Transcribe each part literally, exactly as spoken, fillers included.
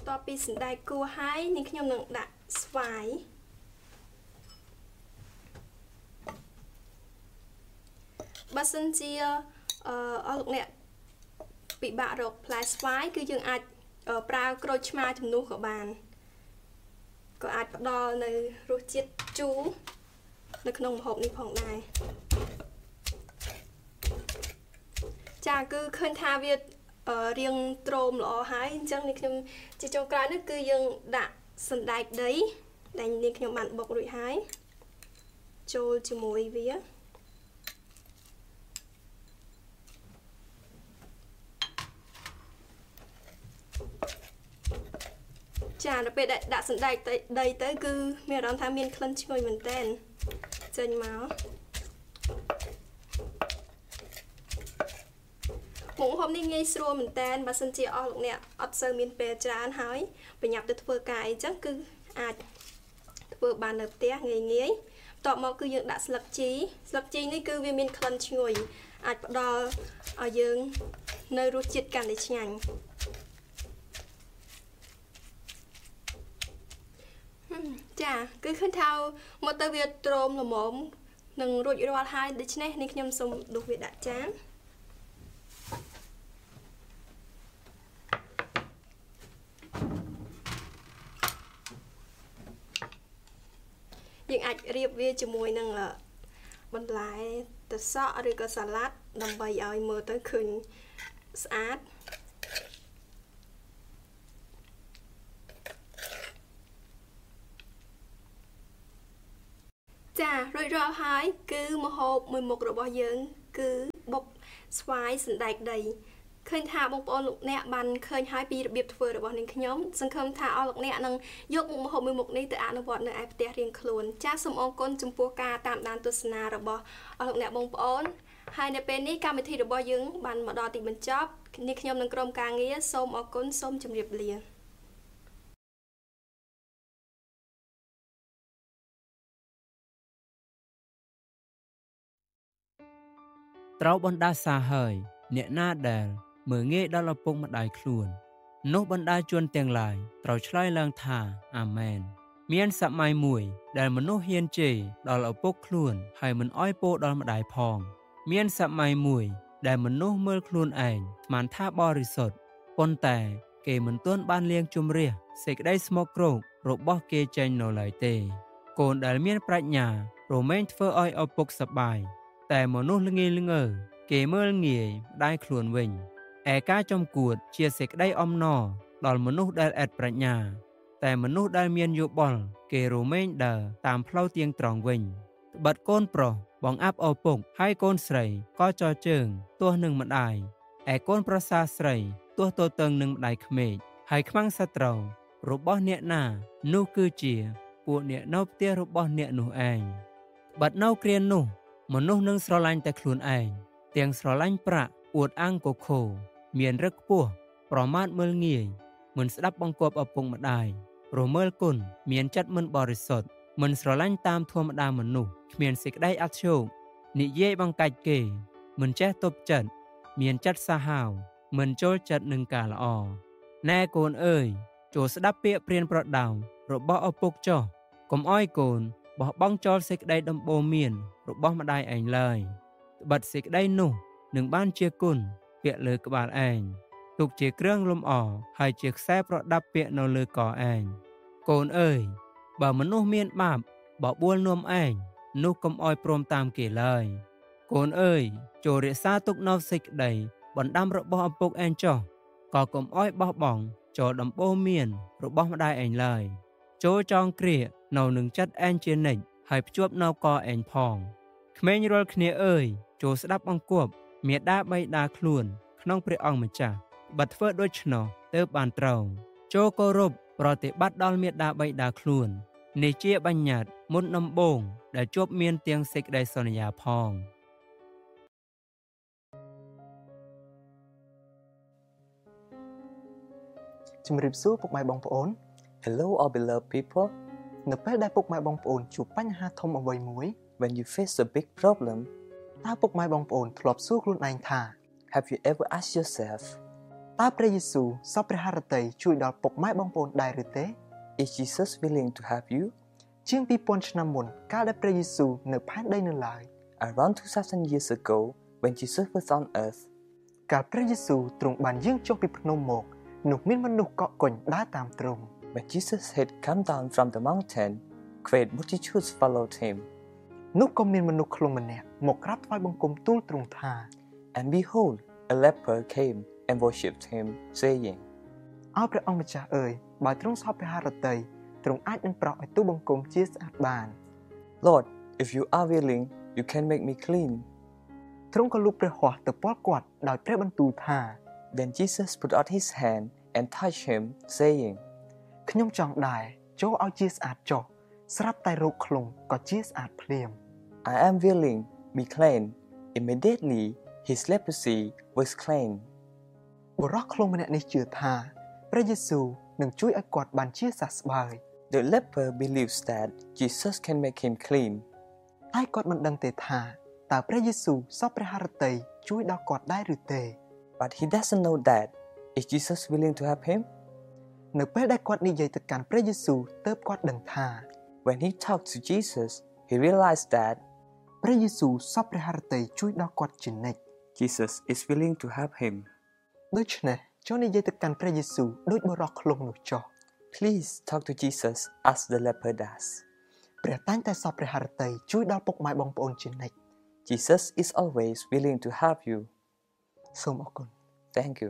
ต่อปีสันได้กูให้นี่ขยมหนึ่งดักสวายบัสเซนเจียเอ่อเอาลูกเนี่ยปีบะดอกพลายสวายคือยังอาจเอ่อปลากรดมาจำนวนของบานก็อาจดอในรสจิตจูในขนมหกนี่ผ่องได้จากคือเคยทาเวียเอ่อเรียงตรมหล่อหายจังนี่ขยมจีโจกลายนั่นคือยังดักสันได้đấyแต่นี่ขยมมันบอกรุ่ยหายโจจมูกเวียจ่าเราไปดักดักสันได้ได้เต้คือเมื่อเราทำเมียนคลันช่วยเหมือนเต้นเจนเมาส์หมูหอมนี่ง่ายสโลเหมือนเต้นบาสันเจียออกเนี่ยอัดเซอร์เมียนเปรจานหายไปหยับตัวเพื่อกายจังคืออาจเพื่อบานเนบเตี้ยง่ายง่ายต่อมาคือยังดักสลักจีสลักจีนี่คือเมียนคลันช่วยอาจดอเอายังในรู้จิตกันในช่างจ้าคือขึ้นเท้ามอเตอร์เวียตรมหรือหมอมหนึ่งรุ่ยรอดให้ดิฉันเนี่ยนี่ขยมสมดูเวียดดักจานยังอาจเรียบเวียจมวยหนึ่งละบรรลัยแต่ซอหรือก็สลัดนำใบเอาเมื่อตั้งคืนสะอาดจ้าโดยรอบหายคือมโหบมือหมกระบอยยังคือบกสวายสันได้ใดเคยทาบงปอนลูกแนะบันเคยหายปีระเบียบเฟอร์ระบอหนึ่งขยมสังคมทาเอาลูกแนะนังยกมโหบมือหมกนี้แต่อ่านบอดในไอเตียเรียงโคลนจ้าสมองก้นจุมปัวกาตามดานตุสนาระบอเอาลูกแนะบงปอนให้ในเป็นนี้การไปที่ระบอยังบันมาดอติบันจ็อบนี่ขยมนังกรมกางเงี้ยส้มอก้นส้มจุ่มเรียบเรียงเต้าบรรดาสาเหยเนหน้าแดลเมื่อเงี้ยดอลปงมาได้คลวนนกบรรดาจวนเตียงลายเต้าชลายแรงทาอาเมนเมียนสมัยมวยแดลมนุษย์เฮียนเจดอลปกคลวนให้มันอ้อยโปดอลมาได้พองเมียนสมัยมวยแดลมนุษย์เมื่อคลวนเองมันท่าบริสุทธิ์ปนแต่เกมันต้นบ้านเลี้ยงจุมเรียเสกได้สมกโกรกรบบอกเกเจนโนไลเตโกนแดลเมียนปรัชญาโรแมนเฟอร์อ้อยเอาปกสบายแต่มนุษย์ละเงยละเงอเกเมื่อละเงยได้คลวนวิ่งแอกาจอมกูดเชียเสกได้อมนอดอลมนุษย์ได้แอดปรัชญาแต่มนุษย์ได้เมียนโยบอลเกโรเมนเดอตามเพลาเตียงตรองวิ่งบัดโกนโปรบองอับเอาปกให้โกนใส่ก็จอเจิงตัวหนึ่งมันได้แอโกนประสาใส่ตัวโตเติงหนึ่งได้ขเมจให้ขมังสตราวรูปบอเนียนานูคือเจียปวดเนียนอบเตียรูปบอเนียนูเองบัดเนาเกรียนนูมนุษย์นึงสระลันแต่คลุนเองเตียงสระลันประอวดอ้างโกโคเมียนรักปัวประมาทเมือเงียเหมือนสดับบังกบเอาปงมาได้โรเมลกุนเมียนจัดมันบริสุทธิ์เหมือนสระลันตามทัวมดามนุษย์เมียนสิกได้อักโชกนิเย่บังไกเกเหมือนแจ้ตบจัดเมียนจัดสาหาวเหมือนโจจัดหนึ่งกาละออแน่โกนเอ่ยโจสดับเปียเปลี่ยนประดาวรบบ่เอาปกจ่อกมอ้อยโกนบ่บ้องจอสิกได้ดำโบเมียนรบบ่มาได้เองเลยบัดสิกได้นุ่หนึ่งบ้านเชียกุนเปียเลยกบาลเองถูกเจียเครื่องลมอ่อให้เจียแซ่ประดับเปียนเลยก่อเองโกนเอ่ยบ่มนุษย์เมียนบาบบ่บัวนวมเองนุกกำอ้อยพรมตามเกเลยโกนเอ่ยโจเรซาตุกนอสิกได้บันดำรบบ่อปกเองจ่อก่อกำอ้อยบ่บ่องจอดำโบเมียนรบบ่มาได้เองเลยโจจองเกลียเนาหนึ่งจัดเองเจนิกให้จวบเนากอเองพองเขมรรอลคเนเอ่ยโจสดับอังกวบเมียดาใบดาคลวนขนองเปรองมันจ่าบัดเฟอร์ด้วยชนอเติบบานเตาโจโกรบปรติบัดดอลเมียดาใบดาคลวนในเจียบัญญัติมุนนำบงได้จบเมียนเตียงเสกได้สัญญาพองจุมริบสู้พวกไม้บองปอน Hello all beloved people ในពេលដែលពុកម៉ែបងប្អូនជួបបញ្ហាធំអ្វីមួយ When you face a big problem តើពុកម៉ែបងប្អូនធ្លាប់សួរខ្លួនឯងថា Have you ever asked yourself តើព្រះយេស៊ូវសពព្រះハរតីជួយដល់ពុកម៉ែបងប្អូនដែរឬទេ Is Jesus willing to help you? ជាងពីរពាន់ឆ្នាំមុនកាលដែលព្រះយេស៊ូវនៅផែនដីនៅឡើយ Around two thousand years ago, when Jesus was on earth, កាលព្រះយេស៊ូវទ្រង់បានយាងចុះពីភ្នំមកនោះមានមនុស្សកកកុញដើរតាមទ្រង់ when Jesus had come down from the mountain, great multitudes followed him. នោះក៏មានមនុស្សខ្លងម្នាក់មកក្រាបថ្វាយបង្គំទូលទ្រង់ថា And behold, a leper came and worshipped him, saying, អោព្រះអង្គម្ចាស់អើយបើទ្រង់សពព្រះハរតីទ្រង់អាចនឹងប្រោសឲ្យទូបង្គំជាស្អាតបាន Lord, if you are willing, you can make me clean. ទ្រង់ក៏លូកព្រះហស្ថទៅពាល់គាត់ដោយព្រះបន្ទូលថា Then Jesus put out his hand and touched him, saying, ខ្ញុំចង់ដែរចូលឲ្យជាស្អាតចុះស្រាប់តែរោគខ្លងក៏ជាស្អាតភ្លាម I am willing, be clean. Immediately, his leprosy was clean. បុរសខ្លងម្នាក់នេះជឿថាព្រះយេស៊ូវនឹងជួយឲ្យគាត់បានជាសះស្បើយ The leper believes that Jesus can make him clean. តែគាត់មិនដឹងទេថាតើព្រះយេស៊ូវសពព្រះハរតីជួយដល់គាត់ដែរឬទេ But he doesn't know that. Is Jesus willing to help him? នៅពេលដែលគាត់និយាយទៅកាន់ព្រះយេស៊ូវទើបគាត់ដឹងថា When he talked to Jesus, he realized that ព្រះយេស៊ូវសពព្រះハរតីជួយដល់គាត់ជានិច្ច Jesus is willing to help him. ដូច្នេះចូលនិយាយទៅកាន់ព្រះយេស៊ូវដូចបុរសខ្លងនោះចុះ Please talk to Jesus as the leper does. ព្រះតែងតែសពព្រះハរតីជួយដល់ពុកម៉ែបងប្អូនជានិច្ច Jesus is always willing to help you. សូមអរគុណ Thank you.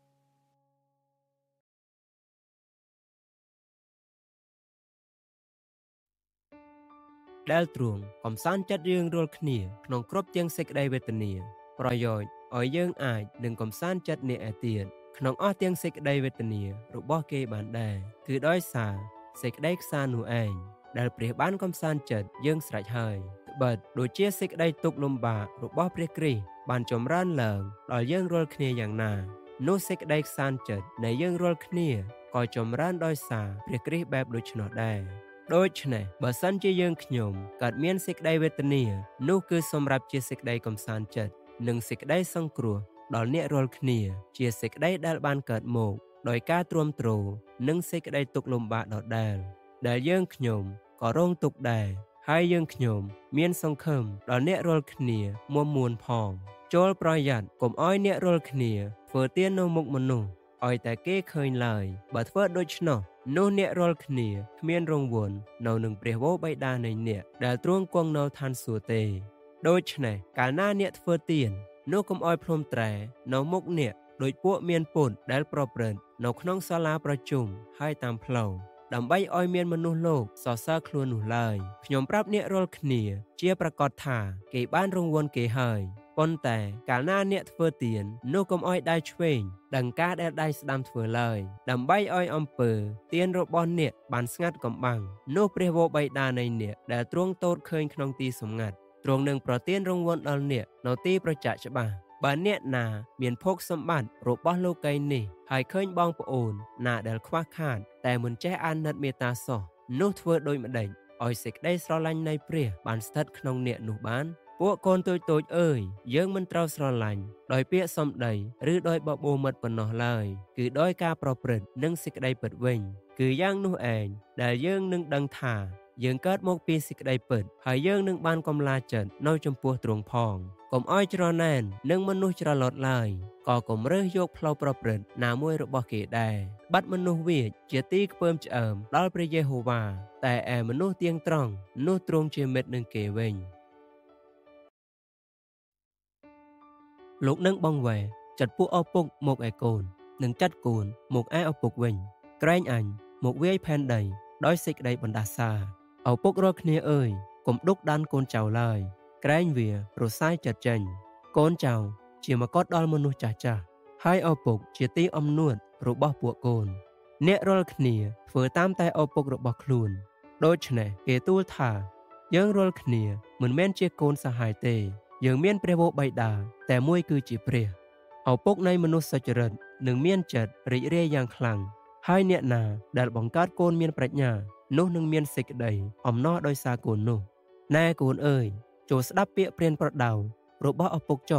ដែលទ្រង់កំសាន្តចិត្តយើងរាល់គ្នាក្នុងគ្រប់ទាំងសេចក្តីវេទនាប្រយោជន៍ឲ្យយើងអាចនឹងកំសាន្តចិត្តអ្នកឯទៀតក្នុងអស់ទាំងសេចក្តីវេទនារបស់គេបានដែរគឺដោយសារសេចក្តីខ្សាន្តនោះឯងដែលព្រះបានកំសាន្តចិត្តយើងស្រេចហើយត្បិតដូចជាសេចក្តីទុក្ខលំបាករបស់ព្រះគ្រីស្ទបានចម្រើនឡើងដល់យើងរាល់គ្នាយ៉ាងណានោះសេចក្តីខ្សាន្តចិត្តនៃយើងរាល់គ្នាក៏ចម្រើនដោយសារព្រះគ្រីស្ទបែបដូច្នោះដែរដូច្នេះបើសិនជាយើងខ្ញុំកើតមានសេចក្តីវេទនានោះគឺសម្រាប់ជាសេចក្តីកំសាន្តចិត្តនិងសេចក្តីសង្គ្រោះដល់អ្នករាល់គ្នាជាសេចក្តីដែលបានកើតមកដោយការទ្រាំទ្រនិងសេចក្តីទុក្ខលំបាកដដែលដែលយើងខ្ញុំក៏រងទុក្ខដែរហើយយើងខ្ញុំមានសង្ឃឹមដល់អ្នករាល់គ្នាមុំមួនផងចូលប្រយ័ត្នកុំឲ្យអ្នករាល់គ្នាធ្វើទាននៅមុខមនុស្សឲ្យតែគេឃើញឡើយបើធ្វើដូច្នោះនោះអ្នករាល់គ្នាគ្មានរង្វាន់នៅនឹងព្រះវរបិតានៃអ្នកដែលទ្រង់គង់នៅឋានសួគ៌ទេដូច្នេះកាលណាអ្នកធ្វើទាននោះកុំឲ្យភ្លុំត្រែនៅមុខអ្នកដោយពួកមានពុតដែលប្រព្រឹត្តនៅក្នុងសាលាប្រជុំហើយតាមផ្លូវដើម្បីឲ្យមានមនុស្សលោកសរសើរខ្លួននោះឡើយខ្ញុំប្រាប់អ្នករាល់គ្នាជាប្រកាសថាគេបានរង្វាន់គេហើយប៉ុន្តែកាលណាអ្នកធ្វើទាននោះកុំឲ្យដៃឆ្វេងដឹងការដែលដៃស្ដាំធ្វើឡើយដើម្បីឲ្យអំពើទានរបស់អ្នកបានស្ងាត់កំបាំងនោះព្រះវរបិតានៃអ្នកដែលទ្រង់ទតឃើញក្នុងទីសម្ងាត់ទ្រង់នឹងប្រទានរង្វាន់ដល់អ្នកនៅទីប្រចាក់ច្បាស់បើអ្នកណាមានភោគសម្បត្តិរបស់លោកីនេះហើយឃើញបងប្អូនណាដែលខ្វះខាតតែមិនចេះអាណិតមេត្តាសោះនោះធ្វើដូចម្ដេចឲ្យសេចក្តីស្រឡាញ់នៃព្រះបានស្ថិតក្នុងអ្នកនោះបានពួកកូនតូចតូចអើយយើងមិនត្រូវស្រឡាញ់ដោយពាក្យសម្ដីឬដោយបបោមិត្តប៉ុណ្ណោះឡើយគឺដោយការប្រព្រឹត្តនិងសេចក្តីពិតវិញគឺយ៉ាងនោះឯងដែលយើងនឹងដឹងថាយើងកើតមកពីសេចក្តីពិតហើយយើងនឹងបានកំឡាចិត្តនៅចំពោះទ្រង់ផងកុំឲ្យច្រណែននឹងមនុស្សច្រឡត់ឡើយក៏កុំរើសយកផ្លូវប្រព្រឹត្តណាមួយរបស់គេដែរបាត់មនុស្សវាចជាទីខ្ពើមឆ្អើមដល់ព្រះយេហូវ៉ាតែឯមនុស្សទៀងត្រង់នោះទ្រង់ជាមិត្តនឹងគេវិញលោកនឹងបងវ៉ែចាត់ពួកឪពុកមកឯកូននិងចាត់កូនមកឯឪពុកវិញក្រែងអញមកវាយផែនដីដោយសេចក្តីបណ្ដាសាឪពុករកគ្នាអើយកុំដុកដានកូនចៅឡើយក្រែងវារសាយចិត្តចេញកូនចៅជាមកុដដល់មនុស្សចាស់ចាស់ហើយឪពុកជាទីអំនួតរបស់ពួកកូនអ្នករាល់គ្នាធ្វើតាមតែឪពុករបស់ខ្លួនដូច្នេះគេទូលថាយើងរាល់គ្នាមិនមែនជាកូនសហាយទេយើងមានព្រះវរបិតាតែមួយគឺជាព្រះឪពុកនៃមនុស្សសុចរិតនឹងមានចិត្តរីករាយយ៉ាងខ្លាំងហើយអ្នកណាដែលបង្កើតកូនមានប្រាជ្ញានោះនឹងមានសេចក្តីអំណរដោយសារកូននោះណែកូនអើយចូលស្ដាប់ពាក្យព្រានប្រដៅរបស់ឪពុកចុះ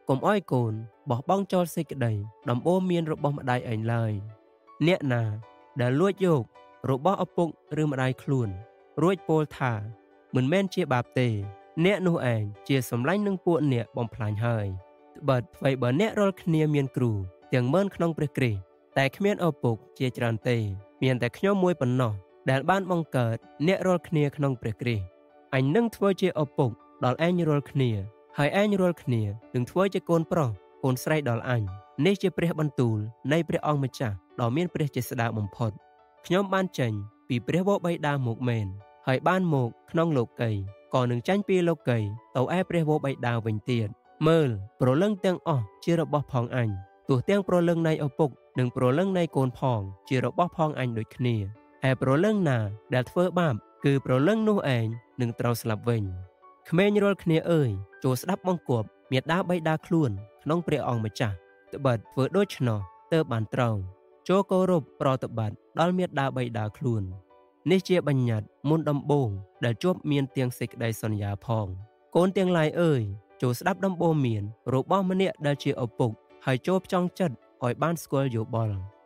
កុំអោយកូនបោះបង់ចោលសេចក្តីដំបូន្មានរបស់ម្ដាយឯងឡើយអ្នកណាដែលលួចយករបស់ឪពុកឬម្ដាយខ្លួនរួចពោលថាមិនមែនជាបាបទេអ្នកនោះឯងជាសម្លាញ់នឹងពួកអ្នកបំផ្លាញហើយត្បិតអ្វីបើអ្នករាល់គ្នាមានគ្រូទាំងម៉ឺនក្នុងព្រះគ្រីស្ទតែគ្មានឪពុកជាច្រើនទេមានតែខ្ញុំមួយប៉ុណ្ណោះដែលបានបង្កើតអ្នករាល់គ្នាក្នុងព្រះគ្រីស្ទអញនឹងធ្វើជាឪពុកដល់ឯងរាល់គ្នាហើយឯងរាល់គ្នានឹងធ្វើជាកូនប្រុសកូនស្រីដល់អញនេះជាព្រះបន្ទូលនៃព្រះអង្គម្ចាស់ដ៏មានព្រះជាស្ដៅបំផុតខ្ញុំបានចេញពីព្រះវរបិតាមកមែនហើយបានមកក្នុងលោកីក៏នឹងចាញ់ពីលោកីទៅឯព្រះវរបិតាវិញទៀតមើលប្រលឹងទាំងអស់ជារបស់ផងអញទោះទាំងប្រលឹងនៃឪពុកនិងប្រលឹងនៃកូនផងជារបស់ផងអញដូចគ្នាឯប្រលឹងណាដែលធ្វើបាបគឺប្រលឹងនោះឯងនឹងត្រូវស្លាប់វិញក្មេងរាល់គ្នាអើយចូលស្ដាប់បង្គាប់មាតាបិតាខ្លួនក្នុងព្រះអង្គម្ចាស់ត្បិតធ្វើដូច្នោះទើបបានត្រូវចូលគោរពប្រតិបត្តិដល់មាតាបិតាខ្លួននេះជាបញ្ញត្តិមុនដំបូងដែលជួបមានទាំងសេចក្តីសន្យាផងកូនទាំងឡាយអើយចូលស្ដាប់ដំបូន្មានរបស់ម្នាក់ដែលជាឪពុកហើយចូលផ្ចង់ចិត្តឲ្យបានស្គាល់យោបល់